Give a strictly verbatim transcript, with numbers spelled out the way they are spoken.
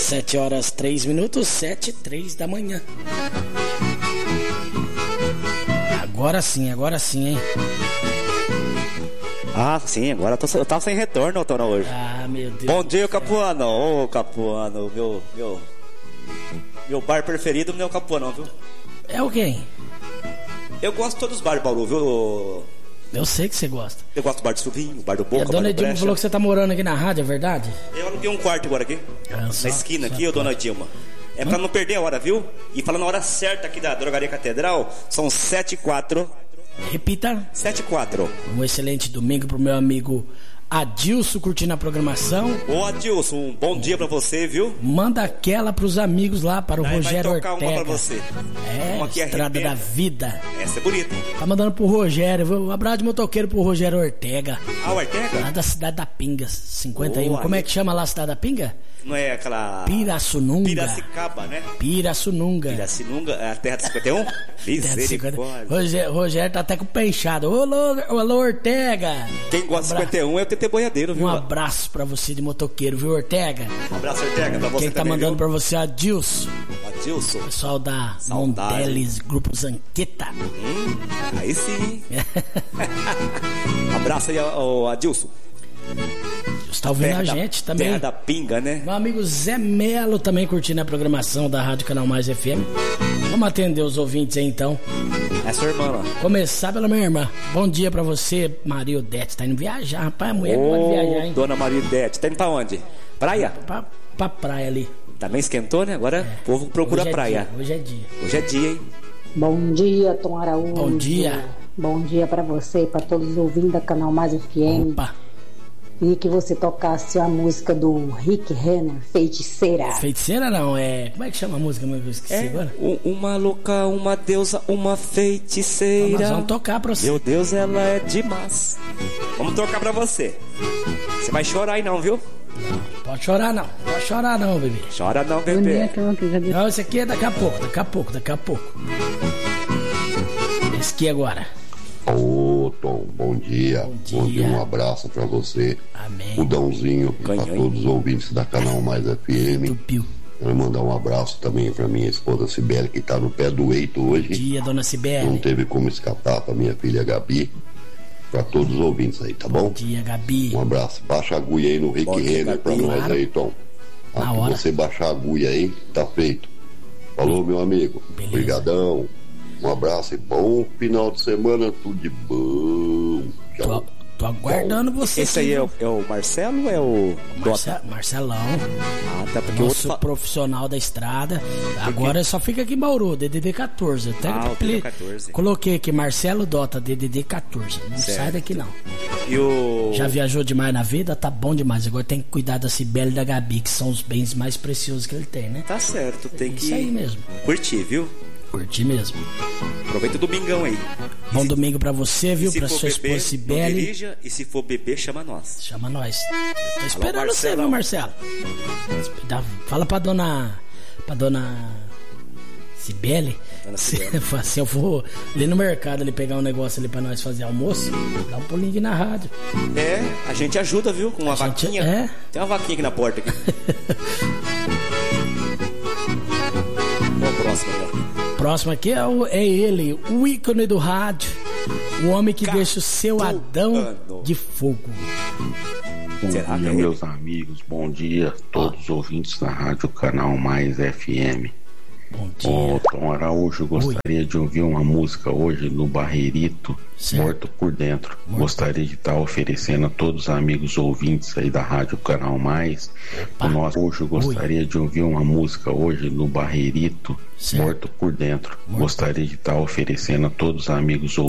Sete horas, três minutos, sete, três da manhã. Agora sim, agora sim, hein? Ah, sim, agora eu, tô, eu tava sem retorno, doutora, hoje. Ah, meu Deus. Bom dia, Capuano. Ô, oh, Capuano, meu, meu, meu bar preferido não é o Capuano, viu? É o quem? Eu gosto de todos os bares de Bauru, viu? Eu sei que você gosta. Eu gosto do bar do Silvinho, o bar do Boca, e a dona Edilma falou que você tá morando aqui na rádio, é verdade? Eu aluguei um quarto agora aqui, ah, só, na esquina aqui, pode. ô, dona Edilma. É pra não perder a hora, viu? E falando a hora certa aqui da Drogaria Catedral, são sete e quatro. Repita. sete e quatro. Um excelente domingo pro meu amigo Adilson curtindo a programação. Ô Adilson, um bom dia pra você, viu? Manda aquela pros amigos lá, para o Daí Rogério vai tocar Ortega. Uma pra você. É, uma aqui Estrada arrebenta. da Vida. Essa é bonita, hein? Tá mandando pro Rogério, viu? Um abraço de motoqueiro pro Rogério Ortega. Ah, o Ortega? Lá da cidade da Pinga, cinquenta e um. Boa, Como é aí. que chama lá a cidade da Pinga? Não é aquela... Pirassununga. Piracicaba, né? Pirassununga. Pirassununga, é a terra do cinquenta e um? Misericórdia. Rogério, Rogério tá até com o pé inchado. Ô, alô, alô, Ortega. Quem gosta de cinquenta e um é o T T Boiadeiro, viu? Um abraço pra você de motoqueiro, viu, Ortega? Um abraço, Ortega, pra você. Quem tá também, mandando viu? pra você é Adilson. Adilson. Pessoal da Saudade. Monteles, Grupo Zanqueta. Hum, aí sim. Um abraço aí ao Adilson. Você tá ouvindo terra a da, gente também. Terra da Pinga, né? Meu amigo Zé Melo também curtindo a programação da Rádio Canal Mais F M. Vamos atender os ouvintes aí então. É sua irmã lá. Começar pela minha irmã. Bom dia pra você, Maria Odete. Tá indo viajar, rapaz. A mulher Ô, pode viajar, hein? Dona Maria Odete, tá indo pra onde? Praia? Pra, pra praia ali. Também esquentou, né? Agora É. o povo procura Hoje é praia. dia, hoje é dia. Hoje é dia, hein? Bom dia, Tom Araújo. Bom dia. Bom dia pra você e pra todos os ouvintes da Canal Mais F M. Opa. E que você tocasse a música do Rick Renner, Feiticeira. Feiticeira não, é... Como é que chama a música? Eu esqueci É, agora. u- uma louca, uma deusa, uma feiticeira. Nós vamos tocar pra você. Meu Deus, ela é demais. Vamos tocar pra você. Você vai chorar aí não, viu? Pode chorar não. Pode chorar não, bebê. Chora não, Bom dia, bebê. Tom. Aqui, já deu- Não, esse aqui é daqui a pouco, daqui a pouco, daqui a pouco. Esse aqui agora. Ô Tom, bom dia. Bom dia. Um abraço pra você, Amém. o Dãozinho, e pra Ganhou, hein? todos os ouvintes da Canal Mais F M. Tupiu. Quero mandar um abraço também pra minha esposa Cibele, que tá no pé do eito Bom hoje. dia, dona Não Cibele. teve como escapar, pra minha filha Gabi. Pra todos os ouvintes aí, tá bom? Bom dia, Gabi. Um abraço. Baixa a agulha aí no Rick Bom dia, Renner pra Gabi. nós Claro. aí, Tom. Na Aqui hora. você baixar a agulha aí, tá feito. Falou, meu amigo. Beleza. Obrigadão. Um abraço e bom final de semana, tudo de bom. Tô, Tchau. tô aguardando você. Esse aí é o, é o Marcelo ou é o Marce- Dota? Marcelão, Ah, tá, porque o outro nosso fa- profissional da estrada. Agora só fica aqui em Bauru, D D D quatorze. Até Ah, o pli- D D D quatorze. Coloquei aqui Marcelo Dota, D D D quatorze. Não Certo. sai daqui não. E o... Já viajou demais na vida? Tá bom demais. Agora tem que cuidar da Cibele e da Gabi, que são os bens mais preciosos que ele tem, né? Tá certo, tem Isso que aí mesmo. curtir, viu? Curti mesmo. Aproveita o domingão aí. Bom domingo pra você, viu? E se Pra for sua beber, esposa não Cibele. dirija. E se for beber, chama nós. Chama nós. Eu tô esperando Alô, você, viu, Marcelo? Dá- Fala pra dona. Pra dona. Cibele. Dona Se, Cibele. fala assim, eu vou ali no mercado ali pegar um negócio ali pra nós fazer almoço. Dá um pulinho aqui na rádio. É, a gente ajuda, viu? Com uma A gente- vaquinha. é. Tem uma vaquinha aqui na porta. Aqui. Vamos pro próximo aí, ó. Próximo aqui é, o- é ele, o ícone do rádio. O homem que Catu deixa o seu Adão Ano. de fogo. Bom Será dia, que é meus amigos. Bom dia, todos os ouvintes da Rádio Canal Mais F M. Bom dia. Ô, Tom Araújo, gostaria de ouvir uma música hoje no Barreirito, Certo. Morto por Dentro. Gostaria de estar oferecendo a todos os amigos ouvintes aí da Rádio Canal Mais. Opa. O nosso hoje gostaria de ouvir uma música hoje no Barreirito, Certo. Morto por Dentro. Gostaria de estar oferecendo a todos os amigos ouvintes